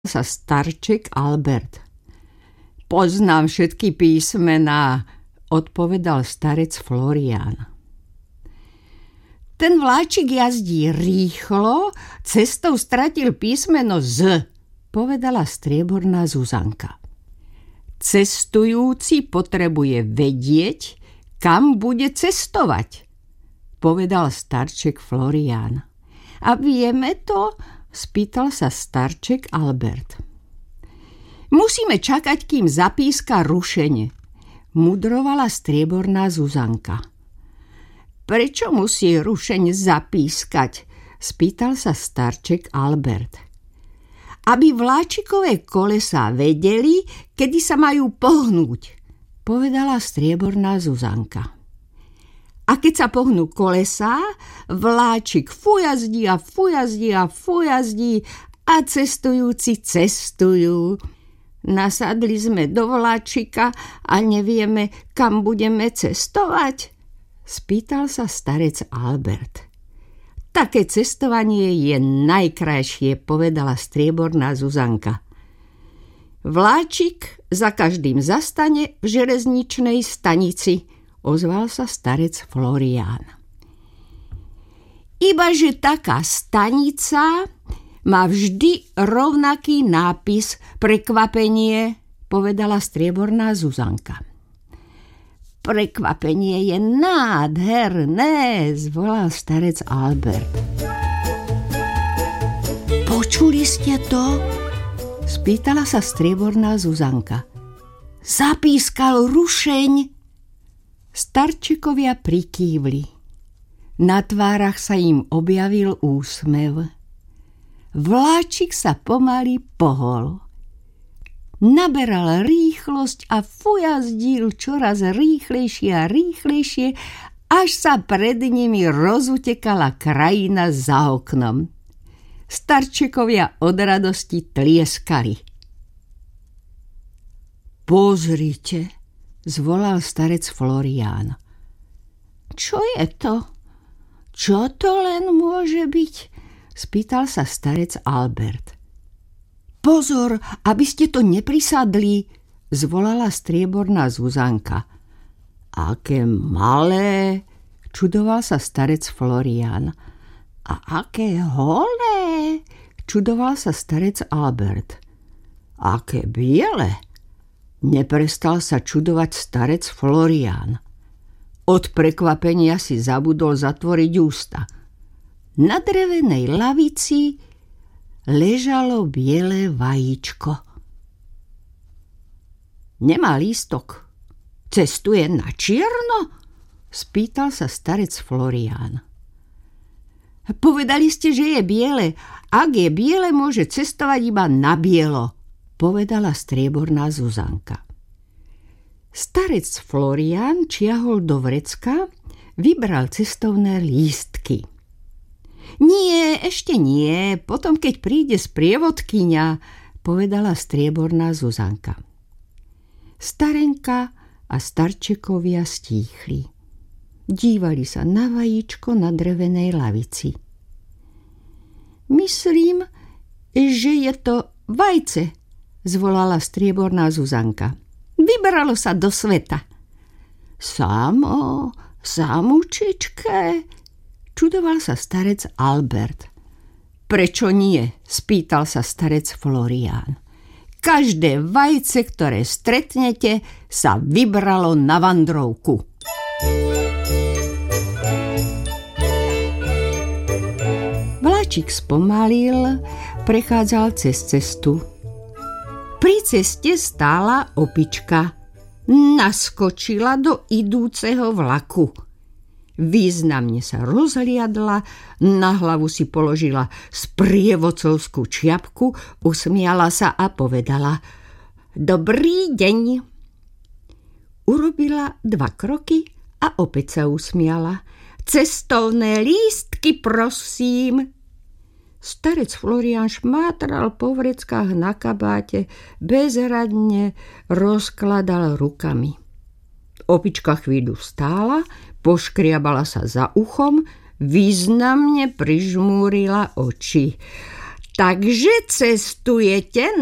sa starček Albert. Poznám všetky písmená, odpovedal starec Florián. Ten vláčik jazdí rýchlo, cestou stratil písmeno Z, povedala strieborná Zuzanka. Cestujúci potrebuje vedieť, kam bude cestovať, povedal starček Florián. A vieme to? Spýtal sa starček Albert. Musíme čakať, kým zapíska rušenie, mudrovala strieborná Zuzanka. Prečo musí rušeň zapískať? Spýtal sa starček Albert. Aby vláčikové kolesá vedeli, kedy sa majú pohnúť, povedala strieborná Zuzanka. A keď sa pohnú kolesá, vláčik fujazdí a fujazdí a fujazdí a cestujúci cestujú. Nasadli sme do vláčika a nevieme, kam budeme cestovať? Spýtal sa starec Albert. Také cestovanie je najkrajšie, povedala strieborná Zuzanka. Vláčik za každým zastane v železničnej stanici, ozval sa starec Florián. Ibaže taká stanica má vždy rovnaký nápis prekvapenie, povedala strieborná Zuzanka. Prekvapenie je nádherné, zvolal starec Albert. Počuli ste to? Spýtala sa strieborná Zuzanka. Zapískal rušeň. Starčekovia prikývli. Na tvárach sa im objavil úsmev. Vláčik sa pomaly pohol. Naberal rýchlosť a fujazdil čoraz rýchlejšie a rýchlejšie, až sa pred nimi rozutekala krajina za oknom. Starčekovia od radosti tlieskali. Pozrite, zvolal starec Florián. Čo je to? Čo to len môže byť? Spýtal sa starec Albert. Pozor, aby ste to neprisadli, zvolala strieborná Zuzanka. Aké malé, čudoval sa starec Florián. A aké holé, čudoval sa starec Albert. Aké biele, neprestal sa čudovať starec Florián. Od prekvapenia si zabudol zatvoriť ústa. Na drevenej lavici ležalo biele vajíčko. Nemá lístok. Cestuje na čierno? Spýtal sa starec Florián. Povedali ste, že je biele. Ak je biele, môže cestovať iba na bielo, povedala strieborná Zuzanka. Starec Florián čiahol do vrecka, vybral cestovné lístky. Nie, ešte nie, potom keď príde sprievodkyňa, povedala strieborná Zuzanka. Starenka a starčekovia stíchli. Dívali sa na vajíčko na drevenej lavici. Myslím, že je to vajce, zvolala strieborná Zuzanka. Vybralo sa do sveta. Samučičke, čudoval sa starec Albert. Prečo nie? Spýtal sa starec Florián. Každé vajce, ktoré stretnete, sa vybralo na vandrovku. Vláčik spomalil, prechádzal cez cestu. Pri ceste stála opička. Naskočila do idúceho vlaku. Významne sa rozhliadla, na hlavu si položila sprievodcovskú čiapku, usmiala sa a povedala: Dobrý deň. Urobila 2 kroky a opäť sa usmiala. Cestovné lístky, prosím. Starec Florián šmátral po vreckách na kabáte, bezradne rozkladal rukami. Opička chvíľu stála, poškriabala sa za uchom, významne prižmúrila oči. Takže cestujete